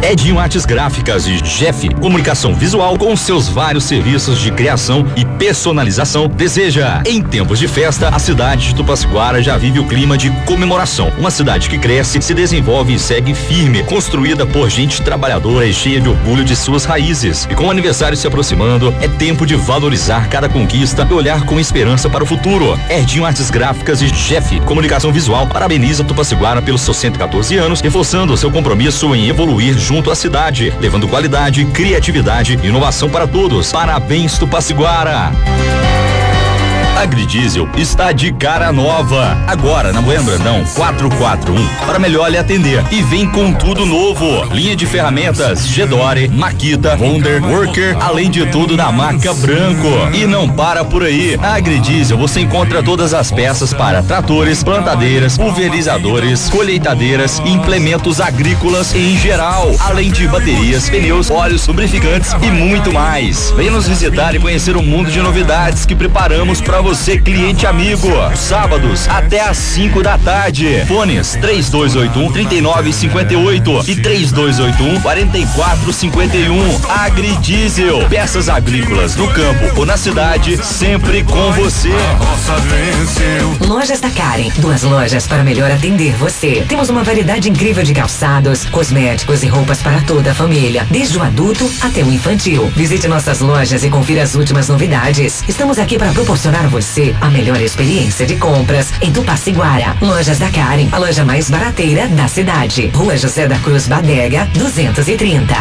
Edinho Artes Gráficas e Jeff Comunicação Visual, com seus vários serviços de criação e personalização, deseja. Em tempos de festa, a cidade de Tupaciguara já vive o clima de comemoração. Uma cidade que cresce, se desenvolve e segue firme, construída por gente trabalhadora e cheia de orgulho de suas raízes. E com o aniversário se aproximando, é tempo de valorizar cada conquista e olhar com esperança para o futuro. Edinho Artes Gráficas e Jeff Comunicação Visual parabeniza Tupaciguara pelos seus 114 anos, reforçando seu compromisso em evoluir junto à cidade, levando qualidade, criatividade e inovação para todos. Parabéns, Tupaciguara! Agridiesel está de cara nova. Agora na Bueno Brandão 441 para melhor lhe atender. E vem com tudo novo. Linha de ferramentas Gedore, Makita, Wonder, Worker, além de tudo da marca Branco. E não para por aí. Na Agridiesel você encontra todas as peças para tratores, plantadeiras, pulverizadores, colheitadeiras e implementos agrícolas em geral. Além de baterias, pneus, óleos, lubrificantes e muito mais. Venha nos visitar e conhecer o mundo de novidades que preparamos para você, cliente amigo. Sábados até às 5 da tarde. Fones 3281-3958 e 3281-4451. Agridiesel. Peças agrícolas no campo ou na cidade, sempre com você. Lojas da Karen. 2 lojas para melhor atender você. Temos uma variedade incrível de calçados, cosméticos e roupas para toda a família, desde o adulto até o infantil. Visite nossas lojas e confira as últimas novidades. Estamos aqui para proporcionar a você a melhor experiência de compras em Tupaciguara. Lojas da Karen, a loja mais barateira da cidade. Rua José da Cruz Badega, 230.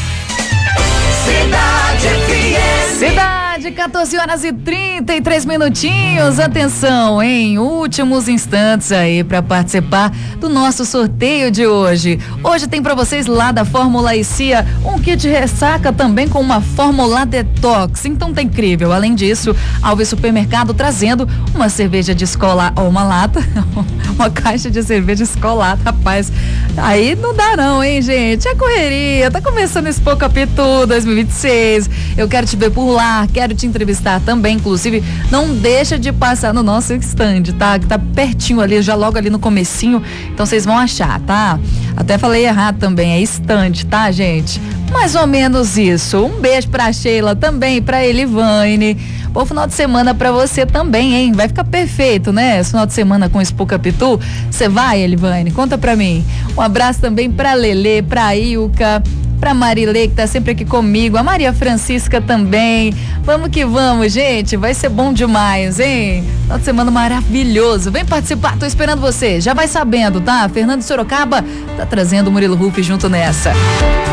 Cidade FM. Cidade, 14 horas e 33 minutinhos. Atenção, em últimos instantes aí para participar do nosso sorteio de hoje. Hoje tem para vocês lá da Fórmula ICIA um kit ressaca também com uma Fórmula Detox. Então tá incrível. Além disso, Alves Supermercado trazendo uma cerveja de escola, ou uma lata, uma caixa de cerveja escolada, rapaz. Aí não dá não, hein, gente? É correria. Tá começando esse Pouco Apitu 2026. Eu quero te ver por lá, quero te entrevistar também, inclusive não deixa de passar no nosso stand, tá? Que tá pertinho ali, já logo ali no comecinho, então vocês vão achar, tá? Até falei errado também, é stand, tá, gente? Mais ou menos isso. Um beijo pra Sheila também, pra Elivane. Bom final de semana pra você também, hein? Vai ficar perfeito, né? Esse final de semana com esse Pouco Apitu. Você vai, Elivane? Conta pra mim. Um abraço também pra Lelê, pra Ilka, pra Marilê, que tá sempre aqui comigo, a Maria Francisca também. Vamos que vamos, gente, vai ser bom demais, hein? Final de semana maravilhoso. Vem participar, tô esperando você. Já vai sabendo, tá? Fernando Sorocaba tá trazendo o Murilo Ruff junto nessa.